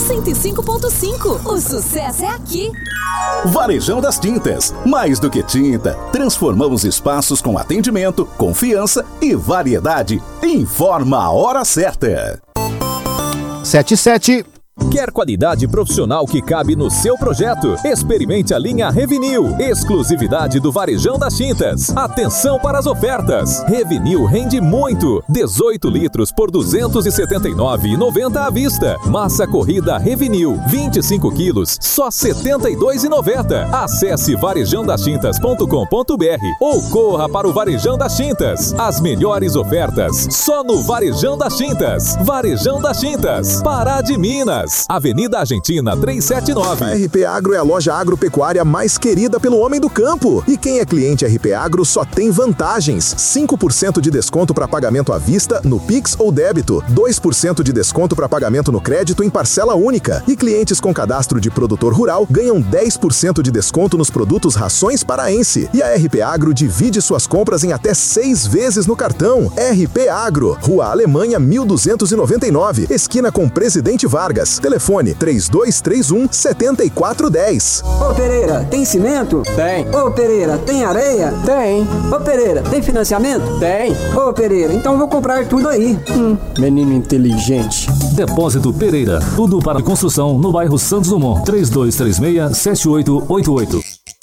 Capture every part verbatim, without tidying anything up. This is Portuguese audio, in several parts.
cento e cinco ponto cinco. O sucesso é aqui. Varejão das Tintas. Mais do que tinta, transformamos espaços com atendimento, confiança e variedade. Informa a hora certa. sete e sete. Quer qualidade profissional que cabe no seu projeto? Experimente a linha Revinil, exclusividade do Varejão das Tintas. Atenção para as ofertas. Revinil rende muito. dezoito litros por duzentos e setenta e nove reais e noventa centavos à vista. Massa corrida Revinil, vinte e cinco quilos, só setenta e dois reais e noventa centavos. Acesse varejão das tintas ponto com ponto b r ou corra para o Varejão das Tintas. As melhores ofertas só no Varejão das Tintas. Varejão das Tintas, Pará de Minas. Avenida Argentina trezentos e setenta e nove. A R P Agro é a loja agropecuária mais querida pelo homem do campo. E quem é cliente R P Agro só tem vantagens. cinco por cento de desconto para pagamento à vista no Pix ou débito. dois por cento de desconto para pagamento no crédito em parcela única. E clientes com cadastro de produtor rural ganham dez por cento de desconto nos produtos Rações Paraense. E a R P Agro divide suas compras em até seis vezes no cartão. R P Agro, Rua Alemanha mil duzentos e noventa e nove, esquina com Presidente Vargas. Telefone três dois três um, sete quatro um zero. Ô Pereira, tem cimento? Tem. Ô Pereira, tem areia? Tem. Ô Pereira, tem financiamento? Tem. Ô Pereira, então vou comprar tudo aí. Hum, menino inteligente. Depósito Pereira, tudo para construção no bairro Santos Dumont. três dois três seis, sete oito oito oito.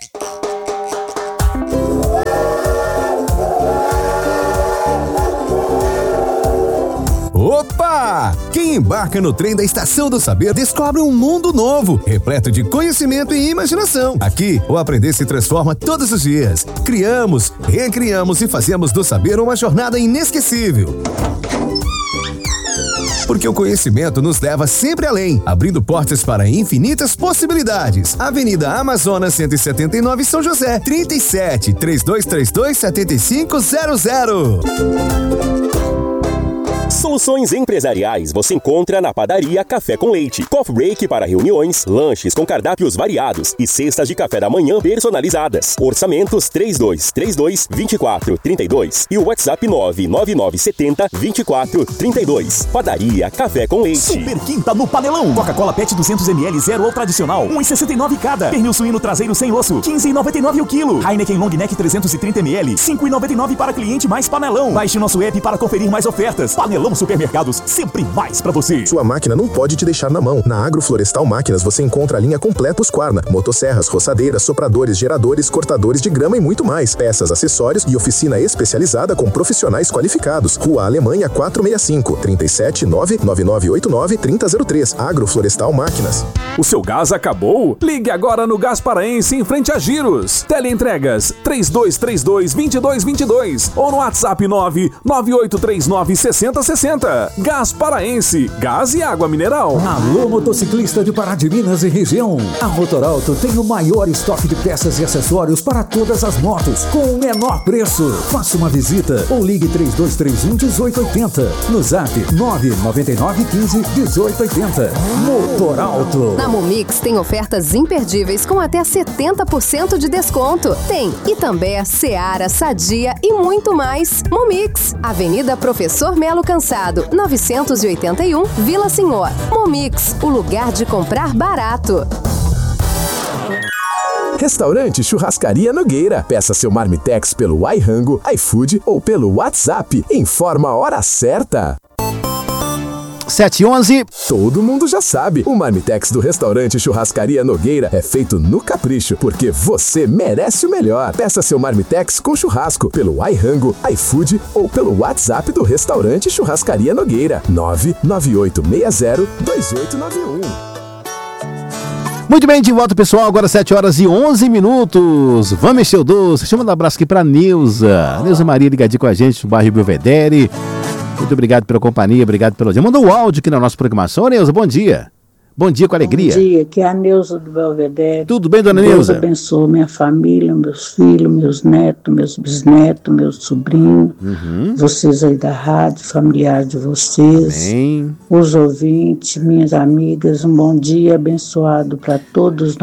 Opa! Quem embarca no trem da Estação do Saber descobre um mundo novo, repleto de conhecimento e imaginação. Aqui, o aprender se transforma todos os dias. Criamos, recriamos e fazemos do saber uma jornada inesquecível. Porque o conhecimento nos leva sempre além, abrindo portas para infinitas possibilidades. Avenida Amazonas cento e setenta e nove, São José, trinta e sete, três dois três dois, sete cinco zero zero. Soluções empresariais você encontra na Padaria Café com Leite. Coffee break para reuniões, lanches com cardápios variados e cestas de café da manhã personalizadas. Orçamentos três dois três dois, vinte e quatro trinta e dois e o WhatsApp nove nove nove sete zero, vinte e quatro trinta e dois. Padaria Café com Leite. Super quinta no Panelão. Coca-Cola Pet duzentos mililitros, zero ou tradicional, um real e sessenta e nove cada. Pernil suíno traseiro sem osso, quinze reais e noventa e nove o quilo. Heineken Long Neck trezentos e trinta mililitros, cinco reais e noventa e nove para cliente mais Panelão. Baixe nosso app para conferir mais ofertas. Panelão Supermercados, sempre mais pra você. Sua máquina não pode te deixar na mão. Na Agroflorestal Máquinas você encontra a linha completa Husqvarna, motosserras, roçadeiras, sopradores, geradores, cortadores de grama e muito mais. Peças, acessórios e oficina especializada com profissionais qualificados. Rua Alemanha quatrocentos e sessenta e cinco, trinta e sete, nove nove nove oito nove, trinta zero três. Agroflorestal Máquinas. O seu gás acabou? Ligue agora no Gás Paraense em frente a Giros. Teleentregas três dois três dois, dois dois dois dois ou no WhatsApp nove nove oito três nove, seis zero seis zero. Gás Paraense, gás e água mineral. Alô, motociclista de Pará de Minas e região. A Motorauto tem o maior estoque de peças e acessórios para todas as motos, com o menor preço. Faça uma visita ou ligue três dois três um, um oito oito zero. No zap nove nove nove, quinze, dezoito oitenta. Motorauto. Na Momix tem ofertas imperdíveis com até setenta por cento de desconto. Tem Itambé, Seara, Sadia e muito mais. Momix, Avenida Professor Melo Cansado, novecentos e oitenta e um, Vila Senhor. Momix, o lugar de comprar barato. Restaurante Churrascaria Nogueira. Peça seu Marmitex pelo iRango, iFood ou pelo WhatsApp. Informa a hora certa. sete e onze. Todo mundo já sabe, o Marmitex do Restaurante Churrascaria Nogueira é feito no capricho, porque você merece o melhor. Peça seu Marmitex com churrasco pelo iRango, iFood ou pelo WhatsApp do Restaurante Churrascaria Nogueira, nove nove oito seis zero, dois oito nove um. Muito bem, de volta, pessoal, agora sete horas e onze minutos. Vamos mexer o doce. Chama um abraço aqui pra Neuza. Neuza Maria ligadinha com a gente no bairro Belvedere. Muito obrigado pela companhia, obrigado pelo dia. Manda um áudio aqui na nossa programação. Ô, Neuza, bom dia. Bom dia com alegria. Bom dia, aqui é a Neuza do Belvedere. Tudo bem, dona Deus Neuza? Deus abençoe minha família, meus filhos, meus netos, meus bisnetos, meus sobrinhos, uhum. Vocês aí da rádio, familiares de vocês, Amém. Os ouvintes, minhas amigas, um bom dia abençoado para todos nós.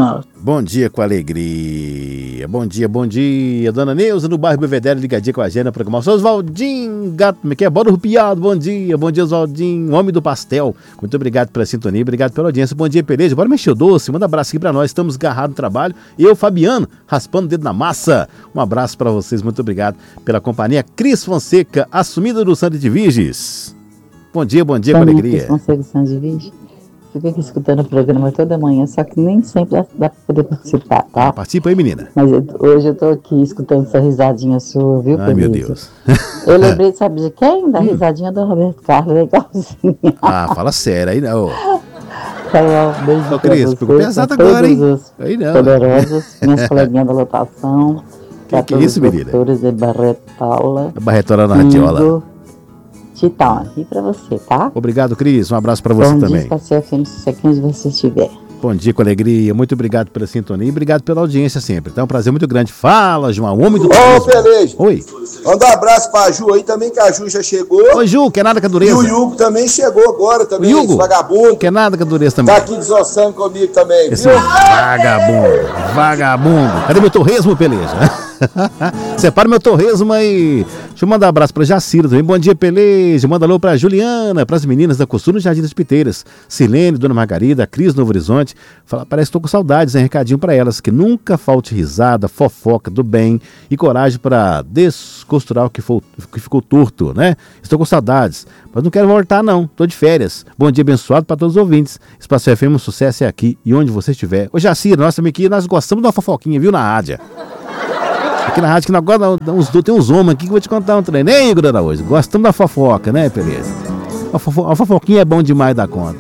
Bom dia com alegria. Bom dia, bom dia. Dona Neuza, no bairro Belvedere, ligadinha com a gente na programação. Oswaldinho, gato, que é? Bora rupiado, bom dia. Bom dia, Oswaldinho, homem do pastel. Muito obrigado pela sintonia, obrigado pela audiência. Bom dia, Peleja. Bora mexer o doce, manda um abraço aqui pra nós. Estamos agarrados no trabalho. Eu, Fabiano, raspando o dedo na massa. Um abraço pra vocês, muito obrigado pela companhia. Cris Fonseca, assumida do Santo de Virges. Bom dia, bom dia, bom com alegria. Cris Fonseca, Santo de Virges. Fico aqui escutando o programa toda manhã, só que nem sempre dá, dá pra poder participar, tá? Ah, participa aí, menina. Mas eu, hoje eu tô aqui escutando essa risadinha sua, viu, Ai, meu Deus. Eu lembrei, sabe de quem? Da risadinha do Roberto Carlos, legalzinha. Ah, fala sério, aí não. Então, um beijo Ô, Cris, ficou pesado agora, hein? Aí não. Poderosos, minhas coleguinhas da lotação. Que que é isso, menina? De Barreto Paula. Barretora na radiola. Titão, aqui pra você, tá? Obrigado, Cris. Um abraço pra você Bom também. Bom dia, F M, se você estiver. Bom dia com alegria. Muito obrigado pela sintonia e obrigado pela audiência sempre. Então é um prazer muito grande. Fala, João, homem do... Ô, Peleja. Oi. Manda um abraço pra Ju aí também, que a Ju já chegou. Oi, Ju, quer nada com a dureza? E o Hugo também chegou agora também, o Hugo, esse vagabundo. Quer nada com a dureza também. Tá aqui desossando comigo também, esse viu? Vagabundo, vagabundo. Cadê meu torresmo, Peleja? Separa meu torresmo aí. Deixa eu mandar um abraço pra Jacira também. Bom dia, Peleja. Manda alô pra Juliana, pras meninas da Costura no Jardim das Piteiras. Silene, Dona Margarida, Cris Novo Horizonte. Fala, parece que tô com saudades, hein? Recadinho pra elas. Que nunca falte risada, fofoca do bem e coragem pra descosturar o que, for, que ficou torto, né? Estou com saudades, mas não quero voltar não. Tô de férias. Bom dia abençoado pra todos os ouvintes. Espaço F M, um sucesso é aqui e onde você estiver. Ô, Jacira, nós também aqui, nós gostamos de uma fofoquinha, viu, na rádio. Aqui na rádio, que agora tem uns homens aqui que eu vou te contar um treino. Hein, Igor Araújo? Gostamos da fofoca, né, beleza? A, fofo, a fofoquinha é bom demais da conta.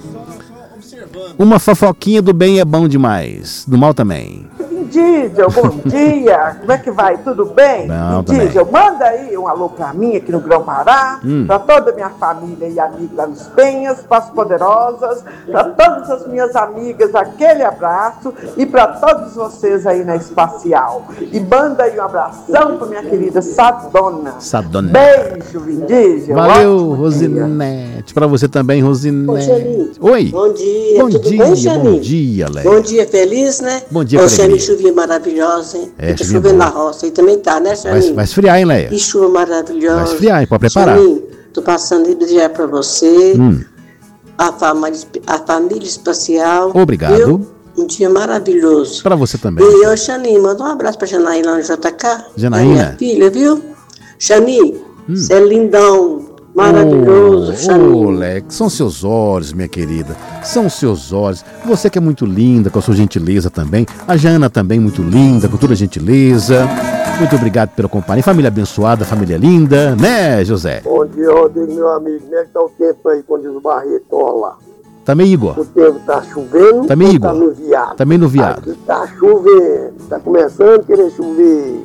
Uma fofoquinha do bem é bom demais. Do mal também. Diesel, bom dia. Como é que vai? Tudo bem? Não, Diesel, manda aí um alô pra mim aqui no Grão-Pará, hum. pra toda a minha família e amigos das Penhas, para as Poderosas, pra todas as minhas amigas, aquele abraço e pra todos vocês aí na Espacial. E manda aí um abração pra minha querida Sadona. Sadona. Beijo, Vin Diesel. Valeu, Rosinete. Pra você também, Rosinete. Oi. Bom dia. Bom Tudo dia, bem, Xani? bom dia, Léo. Bom dia, feliz, né? Bom dia, Ô, Xani, chuvinha maravilhosa, hein? É, tá chovendo na roça aí também tá, né, Xani? Vai, vai esfriar, hein, Leia? Que chuva maravilhosa. Vai esfriar, hein? Pode preparar. Xani, tô passando aí do dia pra você, hum. a, família, a família espacial. Obrigado. Viu? Um dia maravilhoso. Pra você também. E eu, Xani, manda um abraço pra Janaína lá no J K. Janaína. Minha filha, viu? Xani, você hum. é lindão. Maravilhoso, Ô, oh, Lex, são seus olhos, minha querida. São seus olhos. Você que é muito linda, com a sua gentileza também. A Jana também muito linda, com toda a gentileza. Muito obrigado pela companhia. Família abençoada, família linda, né, José? Bom dia, Rodrigo, meu amigo. Como é que tá o tempo aí, quando diz o Barreto lá? Também, Igor. O tempo tá chovendo. Também, Igor. Tá nuviado. Também nuviado. Aqui tá chovendo. Tá começando a querer chover.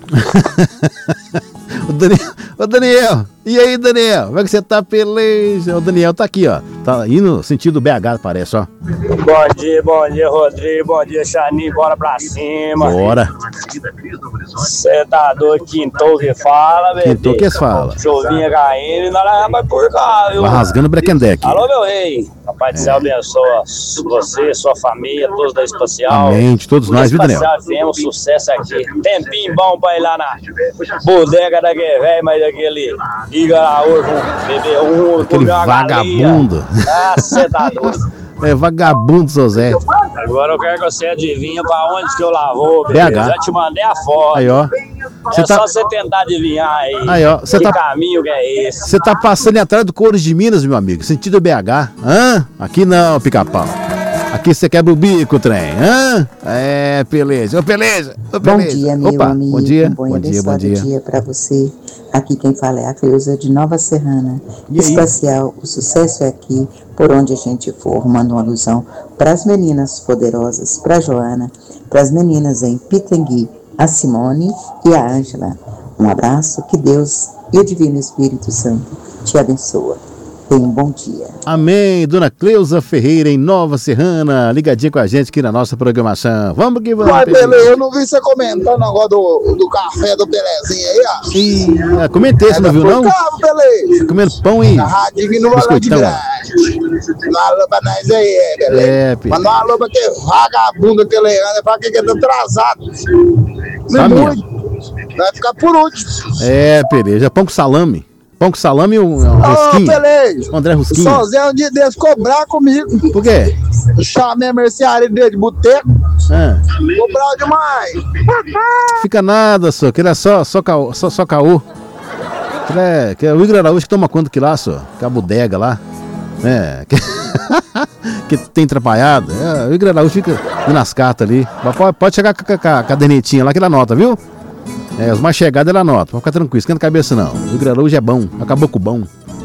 Ô Daniel, ô Daniel, e aí, Daniel? Como é que você tá, Peleja? O Daniel tá aqui, ó. Tá indo sentido B H, parece, ó. Bom dia, bom dia, Rodrigo. Bom dia, Xani. Bora pra cima. Bora. Você tá doido, quintou que fala, bebê. Quintou que fala. Chovinha caindo e nós vai por cá, viu? Vai rasgando o brequendeque. Alô, meu rei. Papai do céu abençoa você, sua família, todos da Espacial. Amém, todos nós, viu, Daniel? Espacial F M, um sucesso aqui. Tempinho bom pra ir lá na bodega daquele velho, mas daquele Igor Araújo, bebê, um, aquele vagabundo. Ah, você tá doido. É vagabundo, seu Zé. Agora eu quero que você adivinha pra onde que eu lavou, bebê. B H. Já te mandei a foto. Aí, ó. É tá... só você tentar adivinhar aí. Aí, ó. Cê que tá... caminho que é esse. Você tá passando atrás do Couros de Minas, meu amigo. Sentido B H. Hã? Aqui não, pica-pau. Aqui você quebra o bico, trem. Hã? É, Peleja. Ô, Peleja. Ô, Peleja. Bom dia, meu Opa, amigo. Bom dia. Bom, bom dia, bom dia. dia pra você. Aqui quem fala é a Cleusa de Nova Serrana. E Espacial, o sucesso é aqui, por onde a gente for. Mando uma alusão para as meninas poderosas, para Joana, para as meninas em Pitangui, a Simone e a Ângela. Um abraço, que Deus e o Divino Espírito Santo te abençoa. Tenha um bom dia. Amém. Dona Cleusa Ferreira em Nova Serrana, ligadinha com a gente aqui na nossa programação. Vamos que vamos. Vai, Pelé, eu não vi você comentando o negócio do, do café do Pelezinho aí, ó. Ih, comentei, você não viu, não? Cabo, Pelé. Comendo pão e biscoitão. Manda um alô pra nós aí, é, beleza? É, Pelé. Manda um alô pra aquele vagabundo, aquele Leandro, pra que que tá atrasado. Tá Não mesmo. muito. Vai ficar por último. É, Pereira, pão com salame. Pão com salame e um, um Ô, Rusquinho. Pelé. O André O Rusquinho. Sozinho um dia desse cobrar comigo. Por quê? Eu chamei a mercearia dele de boteco. Ah. Cobrar demais. Fica nada, só. Que ele é só, só, caô, só, só caô. Que ele é, que é o Igor Araújo que toma conta que lá, só. Que é a bodega lá. É. Que, que tem atrapalhado. É, o Igor Araújo fica indo nas cartas ali. Mas pode, pode chegar com a, com a cadernetinha lá que ele anota, viu? É, os mais chegados ele anota. Pode ficar tranquilo, esquenta a cabeça não. O Igor Araújo é bom. Acabou com o bom.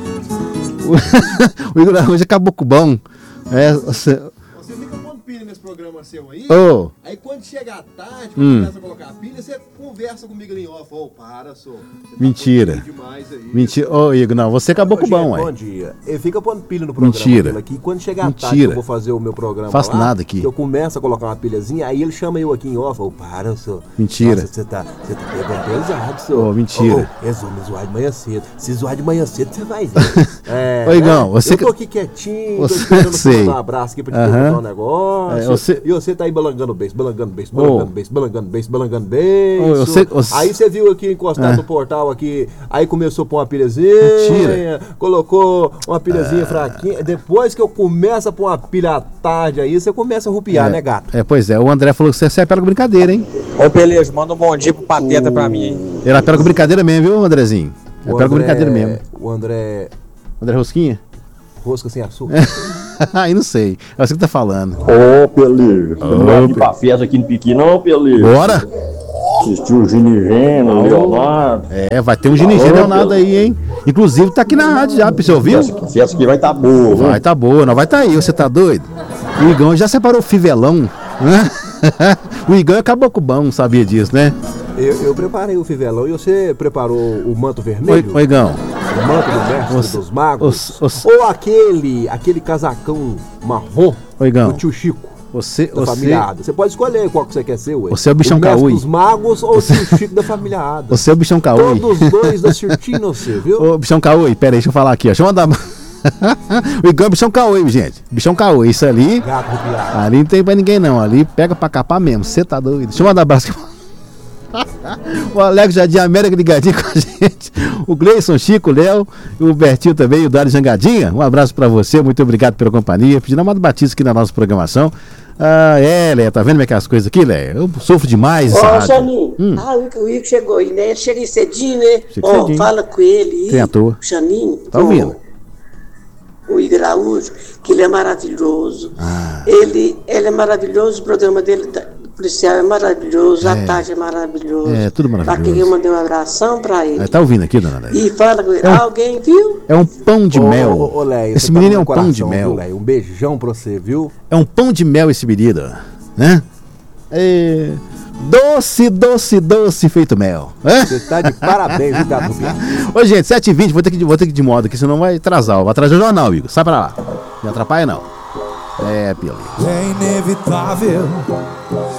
O, o Igor Araújo acabou com o bom. É, você... Você fica pondo pilha nesse programa seu aí, oh. Aí quando chega à tarde, quando hum. começa a colocar a pilha, você conversa comigo ali em off. Ô, oh, para, só. Mentira. Mentira. Ô, Igor, não, você acabou com o bom, ué. Bom dia. Ele fica pondo pilha no programa Mentira. aqui. Quando chegar à Mentira. tarde, eu vou fazer o meu programa Faço lá, nada aqui. que eu começo a colocar uma pilhazinha, aí ele chama eu aqui em off. Ô, oh, para, só. Mentira. Nossa, você tá, você tá pegando pesado, só. Ô, oh, mentira. Oh, oh, eles vão me zoar de manhã cedo. Se zoar de manhã cedo, você vai ver. É, Ô, Igão, né? você... Eu tô aqui quietinho, você... tô esperando sei. mandar um abraço aqui pra te uh-huh. perguntar um negócio. É, você... E você tá aí balangando o beijo, balangando o beijo, balangando o oh. beijo, balangando o beijo, balangando o beijo. Oh, você... você... Aí você viu aqui encostado é. no portal aqui, aí começou a pôr uma pilhazinha, Mentira. colocou uma pilhazinha é. fraquinha. Depois que eu começo a pôr uma pilha à tarde aí, você começa a rupiar, é. né, gato? É, pois é, o André falou que você apela com brincadeira, hein? Ô, Pelejo, manda um bom dia pro Pateta o... pra mim, hein? Ele apela com brincadeira mesmo, viu, Andrezinho? Ele apela com brincadeira mesmo. O André... André Rosquinha? Rosca sem açúcar. Aí não sei, é você que tá falando. Ô, Pelejo, você não vai vir pra festa aqui no Piqui, não, Pelejo? Bora! Assistiu o Ginigeno, o Leonardo. É, vai ter um Ginigeno Leonardo aí, hein? Inclusive tá aqui na rádio já, você ouviu? Essa, essa aqui vai tá boa, viu? Vai tá boa, não vai tá aí, você tá doido? O Igão já separou o fivelão, né? O Igão acabou com o bom, sabia disso, né? Eu, eu preparei o fivelão e você preparou o manto vermelho? Oi, Igão. O manto do mestre os, dos magos? Os, os... Ou aquele, aquele casacão marrom Oi, Igão. do tio Chico? Você, da você... familiada. Você pode escolher qual que você quer ser, ué. Você é o bichão Caúi. O mestre dos magos ou você... o tio Chico da familiada. Você é o bichão Caúi. Todos os dois da Surtinho, você, viu? Ô, bichão Caúi, pera aí, deixa eu falar aqui, ó. Deixa eu mandar... O Igão é bichão Caúi, gente. Bichão Caúi, isso ali... Gato rupiado. Ali não tem pra ninguém, não. Ali pega pra capar mesmo. Você tá doido. Deixa eu mandar um abraço aqui. O Alex Jardim América ligadinho com a gente. O Gleison, Chico, Léo, o Bertinho também, o Dário Jangadinha. Um abraço pra você, muito obrigado pela companhia. Pedindo Amado Batista aqui na nossa programação. Ah, é, Léo, tá vendo como é que é as coisas aqui, Léo? Eu sofro demais. Ó, Xaninho, hum. ah, o Ico chegou aí, né? Ele chega aí cedinho, né? Ó, cedinho. Fala com ele. Tem à toa. Xaninho. Tá ouvindo? O Igor Araújo, que ele é maravilhoso. Ah. Ele, ele é maravilhoso, o programa dele tá, policial é maravilhoso, É. a tarde é maravilhoso. É, tudo maravilhoso. Pra quem eu mandei um abração pra ele. Aí, tá ouvindo aqui, dona Léo? E fala com ele. É um- Alguém viu? É um pão de Ô, mel. ô, ô, Léo, Esse você menino tá é no um pão coração, de mel. viu, Léo? Um beijão pra você, viu? É um pão de mel esse menino, né? É... Doce, doce, doce feito mel. É? Você tá de parabéns, viu, Gato Rupiado? Ô, gente, sete e vinte, vou ter que, vou ter que ir de moda aqui, senão vai atrasar. Vai atrasar o jornal, Igor. Sai pra lá. Não atrapalha, não. É, Pio. É inevitável